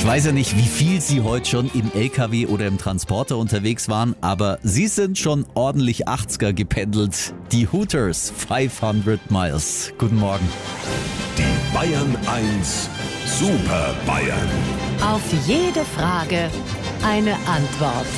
weiß ja nicht, wie viel Sie heute schon im LKW oder im Transporter unterwegs waren, aber Sie sind schon ordentlich 80er gependelt. Die Hooters 500 Miles. Guten Morgen. Die Bayern 1 Super Bayern. Auf jede Frage eine Antwort.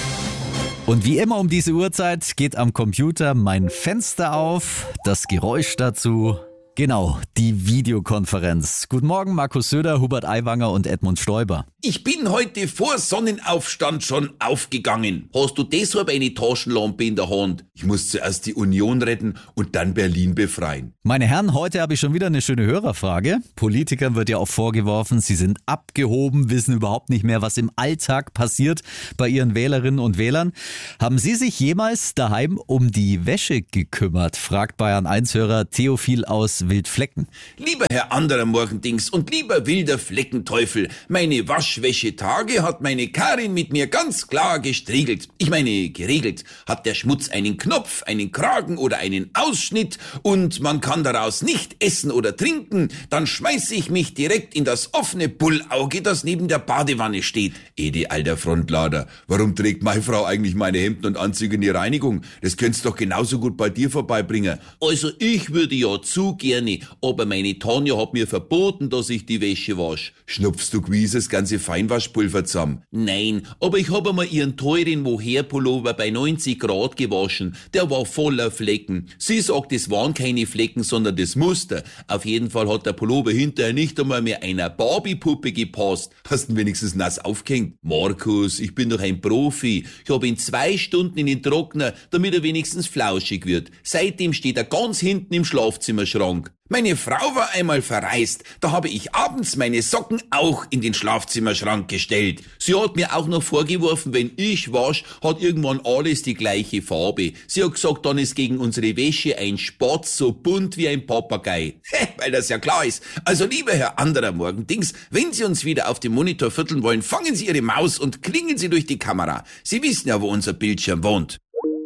Und wie immer um diese Uhrzeit geht am Computer mein Fenster auf, das Geräusch dazu. Genau, die Videokonferenz. Guten Morgen, Markus Söder, Hubert Aiwanger und Edmund Stoiber. Ich bin heute vor Sonnenaufstand schon aufgegangen. Hast du deshalb eine Taschenlampe in der Hand? Ich muss zuerst die Union retten und dann Berlin befreien. Meine Herren, heute habe ich schon wieder eine schöne Hörerfrage. Politikern wird ja auch vorgeworfen, sie sind abgehoben, wissen überhaupt nicht mehr, was im Alltag passiert bei ihren Wählerinnen und Wählern. Haben Sie sich jemals daheim um die Wäsche gekümmert? Fragt Bayern 1-Hörer Theophil aus Wildflecken. Lieber Herr anderer Morgendings und lieber wilder Fleckenteufel, meine Waschwäschetage hat meine Karin mit mir ganz klar gestriegelt. Ich meine, geregelt. Hat der Schmutz einen Knopf, einen Kragen oder einen Ausschnitt und man kann daraus nicht essen oder trinken, dann schmeiße ich mich direkt in das offene Bullauge, das neben der Badewanne steht. Ede, alter Frontlader, warum trägt meine Frau eigentlich meine Hemden und Anzüge in die Reinigung? Das könntest du doch genauso gut bei dir vorbeibringen. Also ich würde ja zu gerne, aber meine Tanja hat mir verboten, dass ich die Wäsche wasche. Schnupfst du gewiss das ganze Feinwaschpulver zusammen? Nein, aber ich habe einmal ihren teuren Mohair-Pullover bei 90 Grad gewaschen. Der war voller Flecken. Sie sagt, es waren keine Flecken, sondern das Muster. Auf jeden Fall hat der Pullover hinterher nicht einmal mehr einer Barbie-Puppe gepasst. Hast du wenigstens nass aufgehängt? Markus, ich bin doch ein Profi. Ich habe ihn 2 Stunden in den Trockner, damit er wenigstens flauschig wird. Seitdem steht er ganz hinten im Schlafzimmerschrank. Meine Frau war einmal verreist, da habe ich abends meine Socken auch in den Schlafzimmerschrank gestellt. Sie hat mir auch noch vorgeworfen, wenn ich wasch, hat irgendwann alles die gleiche Farbe. Sie hat gesagt, dann ist gegen unsere Wäsche ein Spatz so bunt wie ein Papagei. Weil das ja klar ist. Also lieber Herr anderer Morgendings, wenn Sie uns wieder auf dem Monitor vierteln wollen, fangen Sie Ihre Maus und klingen Sie durch die Kamera. Sie wissen ja, wo unser Bildschirm wohnt.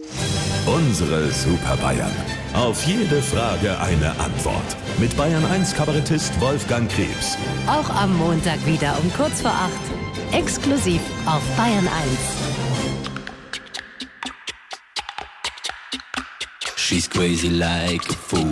Unsere Super Bayern. Auf jede Frage eine Antwort. Mit Bayern 1 Kabarettist Wolfgang Krebs. Auch am Montag wieder um kurz vor 8. Exklusiv auf Bayern 1. She's crazy like a fool.